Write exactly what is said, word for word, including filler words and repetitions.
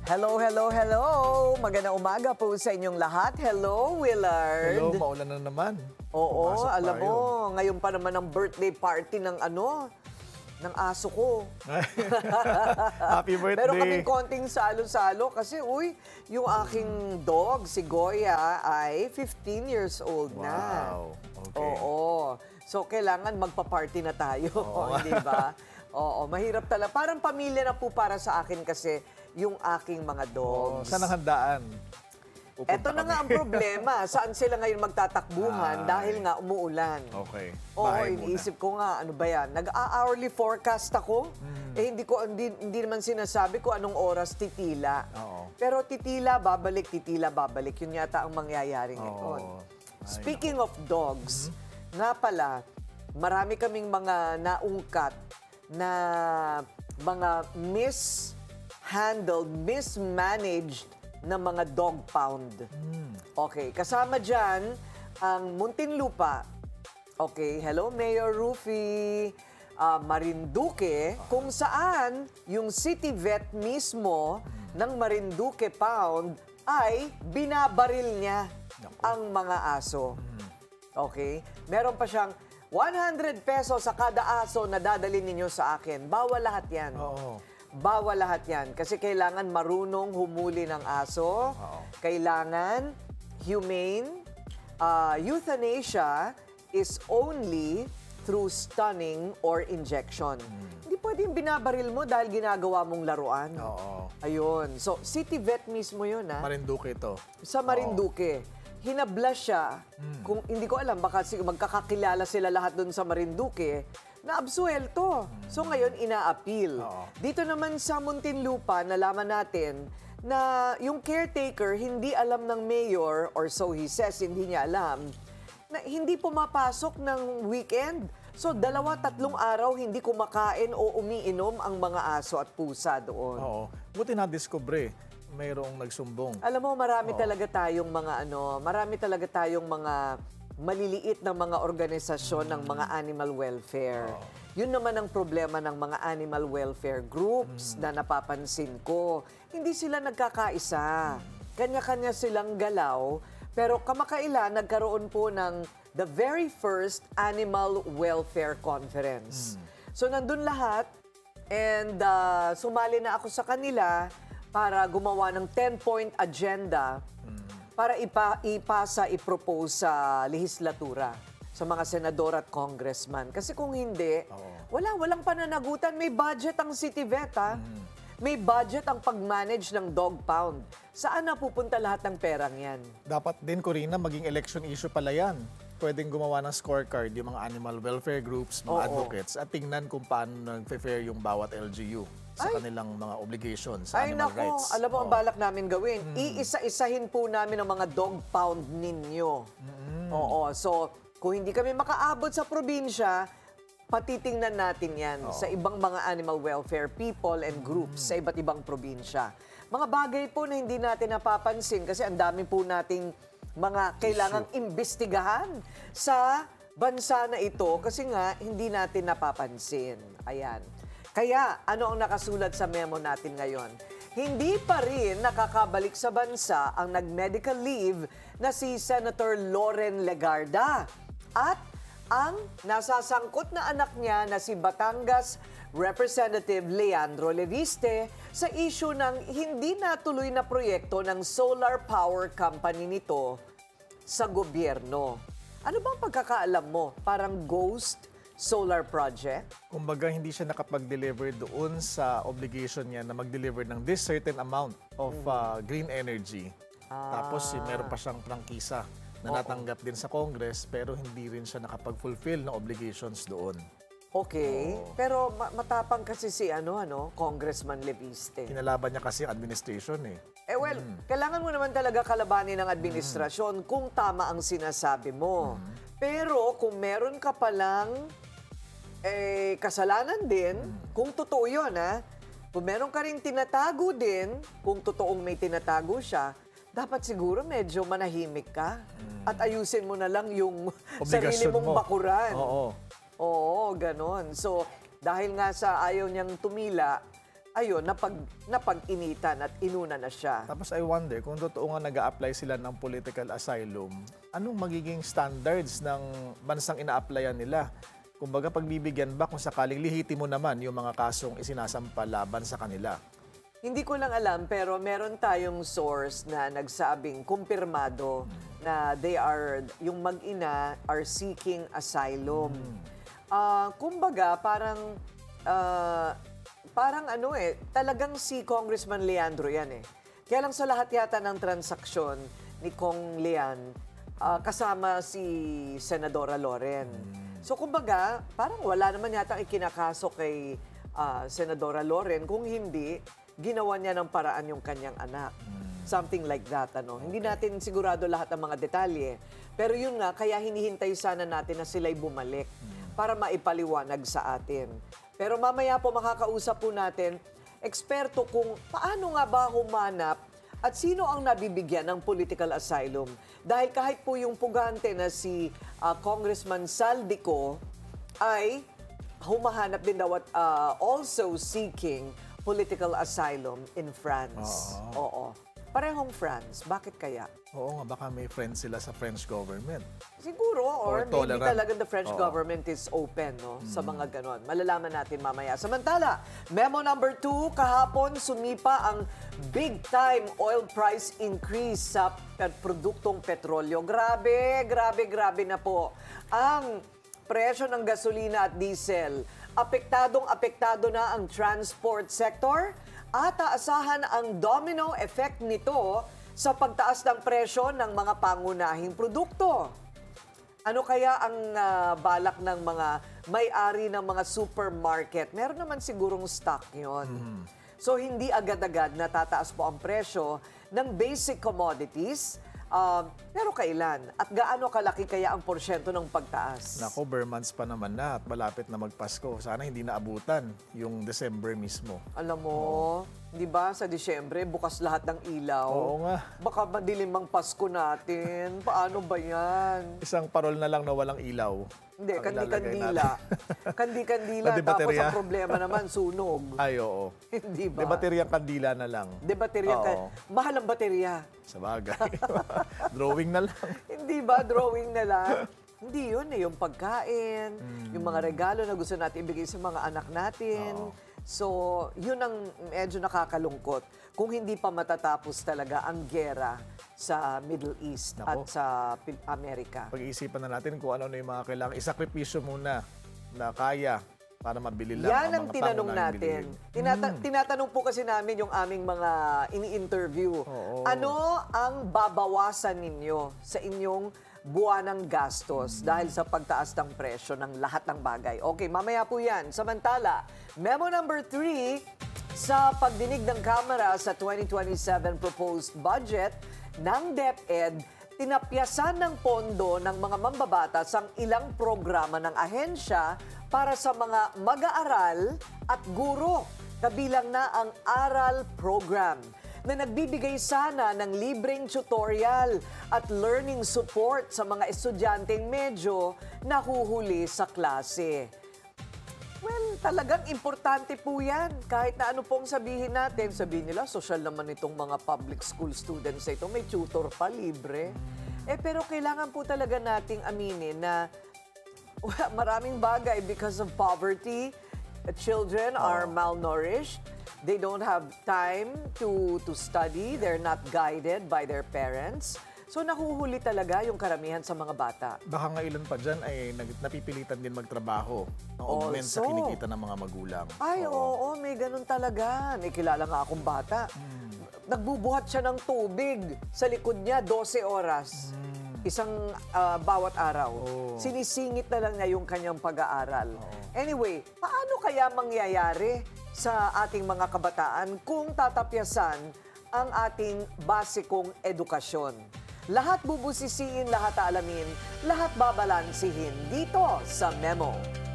Hello, hello, hello! Magandang umaga po sa inyong lahat. Hello, Willard. Hello, maulan na naman. Oo, Pumasok alam tayo. mo, ngayon pa naman ang birthday party ng ano, ng aso ko. Happy birthday. Pero kaming konting salo-salo kasi, uy, yung aking dog, si Goya, ay fifteen years old na. Wow, okay. Oo. So, kailangan magpa-party na tayo, hindi ba? Oo, mahirap talaga. Parang pamilya na po para sa akin kasi yung aking mga Oh, dogs. saan ang handaan? Pupunta Eto na kami. nga ang problema. Saan sila ngayon magtatakbuhan Ay. dahil nga umuulan. Okay. Oo, Bahay muna. iniisip ko nga, ano ba yan? Nag-hourly forecast ako. Hmm. Eh, hindi ko hindi, hindi naman sinasabi ko anong oras titila. Oo. Pero titila, babalik, titila, babalik. Yun yata ang mangyayari ngayon. Oo. Ay, Speaking of dogs, nga pala, marami kaming mga naungkat na mga mishandled, mismanaged na mga dog pound. Okay, kasama dyan ang Muntinlupa. Okay, hello Mayor Rufy, ah, Marinduque, kung saan yung city vet mismo ng Marinduque Pound ay binabaril niya ang mga aso. Okay, meron pa siyang one hundred pesos sa kada aso na dadalhin ninyo sa akin. Bawal lahat yan. Oo. Bawal lahat yan. Kasi kailangan marunong humuli ng aso. Oo. Kailangan humane. Uh, euthanasia is only through stunning or injection. Hindi pwedeng binabaril mo dahil ginagawa mong laruan. Oo. Ayun. So, city vet mismo yun, ha? Marinduque ito. Sa Marinduque. Hinabla siya. Kung hindi ko alam, baka sig- magkakakilala sila lahat doon sa Marinduque, na absuelto. So ngayon, ina-appeal. Oo. Dito naman sa Muntinlupa, nalaman natin na yung caretaker, hindi alam ng mayor, or so he says, hindi niya alam, na hindi pumapasok ng weekend. So dalawa, tatlong araw, hindi kumakain o umiinom ang mga aso at pusa doon. Oo. Buti na-discover mayroong nagsumbong. Alam mo, marami talaga tayong mga ano, marami talaga tayong mga maliliit na mga organisasyon ng mga animal welfare. Yun naman ang problema ng mga animal welfare groups na napapansin ko. Hindi sila nagkakaisa. Kanya-kanya silang galaw. Pero kamakailan, nagkaroon po ng the very first Animal Welfare Conference. So, nandun lahat. And uh, sumali na ako sa kanila para gumawa ng ten-point agenda para ipa, ipasa, ipropose sa lehislatura, sa mga senador at congressman. Kasi kung hindi, wala, walang pananagutan. May budget ang city vet, ha? May budget ang pag-manage ng dog pound. Saan napupunta lahat ng perang yan? Dapat din, Corina, maging election issue pala yan. Pwedeng gumawa ng scorecard yung mga animal welfare groups, mga Oo. advocates, at tingnan kung paano nag-fair yung bawat L G U sa Ay. kanilang mga obligations sa Ay animal nako, rights. alam mo ang Oo. balak namin gawin. Iisa-isahin po namin ang mga dog pound ninyo. Oo, so kung hindi kami makaabot sa probinsya, patitingnan natin yan sa ibang mga animal welfare people and groups sa iba't ibang probinsya. Mga bagay po na hindi natin napapansin kasi ang dami po nating mga kailangang imbestigahan sa bansa na ito kasi nga hindi natin napapansin. Ayan. Kaya ano ang nakasulat sa memo natin ngayon? Hindi pa rin nakakabalik sa bansa ang nag-medical leave na si Senator Loren Legarda at ang nasasangkot na anak niya na si Batangas Representative Leandro Leviste sa issue ng hindi natuloy na proyekto ng solar power company nito sa gobyerno. Ano bang pagkakaalam mo? Parang ghost solar project? Kumbaga, hindi siya nakapag-deliver doon sa obligation niya na mag-deliver ng this certain amount of uh, green energy. Tapos, eh, meron pa siyang prangkisa na natanggap din sa Congress pero hindi rin siya nakapag-fulfill ng obligations doon. Okay. Pero ma- matapang kasi si ano, ano, Congressman Leviste. Kinalaban niya kasi ang administration eh. Eh well, kailangan mo naman talaga kalabanin ng administrasyon kung tama ang sinasabi mo. Pero kung meron ka palang eh, kasalanan din, kung totoo yun, ha? Kung meron ka rin tinatago din, kung totoong may tinatago siya, dapat siguro medyo manahimik ka at ayusin mo na lang yung sarili Obligasyon mong mo. bakuran. Oo. Oo, ganon. So, dahil nga sa ayaw niyang tumila, ayun, napag, napag-initan at inuna na siya. Tapos I wonder, kung totoo nga nag apply sila ng political asylum, anong magiging standards ng bansang ina-applyan nila? Kumbaga, pagbibigyan ba kung sakaling lihiti mo naman yung mga kasong isinasampa laban sa kanila? Hindi ko lang alam, pero meron tayong source na nagsabing kumpirmado na they are, yung mag-ina are seeking asylum. Ah, kumbaga, parang, ah, parang ano eh, talagang si Congressman Leandro yan eh. Kaya lang sa lahat yata ng transaksyon ni Kong Lean, ah, kasama si Senadora Loren. So kumbaga, parang wala naman yata ikinakaso kay ah, Senadora Loren. Kung hindi, ginawa niya ng paraan yung kanyang anak. Something like that, ano. Hindi natin sigurado lahat ng mga detalye. Pero yun nga, kaya hinihintay sana natin na sila'y bumalik para maipaliwanag sa atin. Pero mamaya po makakausap po natin, eksperto kung paano nga ba humanap at sino ang nabibigyan ng political asylum. Dahil kahit po yung pugante na si ah, Congressman Saldico ay humahanap din daw at ah, also seeking political asylum in France. Oo. Parehong France. Bakit kaya? Oo nga, baka may friends sila sa French government. Siguro, or, Or maybe tolerant. talaga the French Oo. government is open no, sa mga ganon. Malalaman natin mamaya. Samantala, memo number two, kahapon sumipa ang big-time oil price increase sa pe- produktong petrolyo. Grabe, grabe, grabe na po. Ang presyo ng gasolina at diesel. Apektadong apektado na ang transport sector at aasahan ang domino effect nito sa pagtaas ng presyo ng mga pangunahing produkto. Ano kaya ang ah, balak ng mga may-ari ng mga supermarket? Meron naman sigurong stock yon. So hindi agad-agad natataas po ang presyo ng basic commodities. Ah, pero kailan? At gaano kalaki kaya ang porsyento ng pagtaas? Nako, bare months pa naman na at malapit na magpasko. Sana hindi naabutan yung December mismo. Alam mo, di ba sa Disyembre, bukas lahat ng ilaw. Oo nga. Baka madilim ang Pasko natin. Paano ba yan? Isang parol na lang na walang ilaw. Hindi, ang ilalagay kandi-kandila. natin. Kandi-kandila. O, di Tapos baterya? ang problema naman, sunog. Ay, oo. Hindi ba? De bateryang kandila na lang. De baterya ka. Oo. Mahal ang baterya. Sa bagay. Drawing na lang. Hindi ba? Drawing na lang. Hindi yun eh. Yung pagkain, yung mga regalo na gusto natin ibigay sa mga anak natin. Oo. So, yun ang medyo nakakalungkot. Kung hindi pa matatapos talaga ang gera sa Middle East Nako. at sa Pil- Amerika. Pag-iisipan na natin kung ano na yung mga kailangan. Isakripisyo muna na kaya para mabili lang Yan ang ang mga tinanong pangunahing natin. bilihin. Tinata- Tinatanong po kasi namin yung aming mga ini-interview. Oo. Ano ang babawasan ninyo sa inyong buwanang gastos dahil sa pagtaas ng presyo ng lahat ng bagay? Okay, mamaya po yan. Samantala, memo number three, sa pagdinig ng Kamara sa twenty twenty-seven proposed budget ng DepEd, tinapyasan ng pondo ng mga mambabatas ang ilang programa ng ahensya para sa mga mag-aaral at guro. Kabilang na ang ARAL program na nagbibigay sana ng libreng tutorial at learning support sa mga estudyanteng medyo nahuhuli sa klase. Well, talagang importante po yan. Kahit na ano pong sabihin natin, sabihin nila, social naman itong mga public school students na ito, may tutor pa, libre. Eh, pero kailangan po talaga nating aminin na well, maraming bagay because of poverty, children are malnourished, they don't have time to to study, they're not guided by their parents. So nahuhuli talaga yung karamihan sa mga bata. Baka nga ilan pa dyan ay nag- napipilitan din magtrabaho ng augment sa Also. kinikita ng mga magulang. Ay, oo, may ganun talaga. May kilala nga akong bata. Nagbubuhat siya ng tubig sa likod niya, twelve oras. Isang ah, bawat araw. Oo. Sinisingit na lang niya yung kanyang pag-aaral. Anyway, paano kaya mangyayari sa ating mga kabataan kung tatapyasan ang ating basikong edukasyon? Lahat bubusisiin, lahat alamin, lahat babalansihin dito sa Memo.